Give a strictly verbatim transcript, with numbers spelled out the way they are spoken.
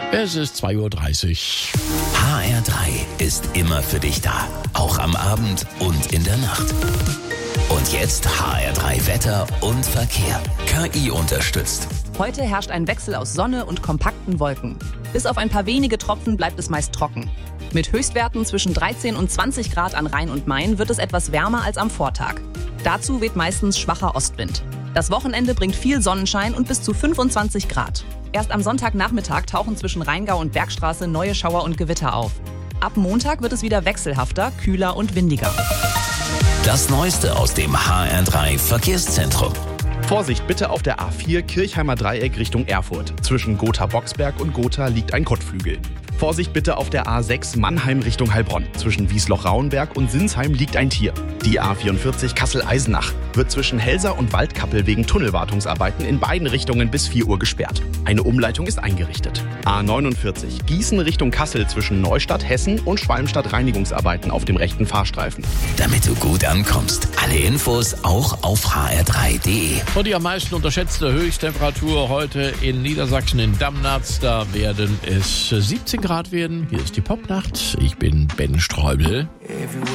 Es ist zwei Uhr dreißig. H R drei ist immer für dich da. Auch am Abend und in der Nacht. Und jetzt H R drei Wetter und Verkehr. K I unterstützt. Heute herrscht ein Wechsel aus Sonne und kompakten Wolken. Bis auf ein paar wenige Tropfen bleibt es meist trocken. Mit Höchstwerten zwischen dreizehn und zwanzig Grad an Rhein und Main wird es etwas wärmer als am Vortag. Dazu weht meistens schwacher Ostwind. Das Wochenende bringt viel Sonnenschein und bis zu fünfundzwanzig Grad. Erst am Sonntagnachmittag tauchen zwischen Rheingau und Bergstraße neue Schauer und Gewitter auf. Ab Montag wird es wieder wechselhafter, kühler und windiger. Das Neueste aus dem H R drei Verkehrszentrum. Vorsicht bitte auf der A vier Kirchheimer Dreieck Richtung Erfurt. Zwischen Gotha-Boxberg und Gotha liegt ein Kotflügel. Vorsicht bitte auf der A sechs Mannheim Richtung Heilbronn. Zwischen Wiesloch-Rauenberg und Sinsheim liegt ein Tier. Die A vierundvierzig Kassel-Eisenach wird zwischen Helser und Waldkappel wegen Tunnelwartungsarbeiten in beiden Richtungen bis vier Uhr gesperrt. Eine Umleitung ist eingerichtet. A neunundvierzig Gießen Richtung Kassel zwischen Neustadt, Hessen und Schwalmstadt Reinigungsarbeiten auf dem rechten Fahrstreifen. Damit du gut ankommst. Alle Infos auch auf h r drei punkt d e. Und die am meisten unterschätzte Höchsttemperatur heute in Niedersachsen in Damnatz. Da werden es siebzehn Grad werden. Hier ist die Popnacht. Ich bin Ben Streubel.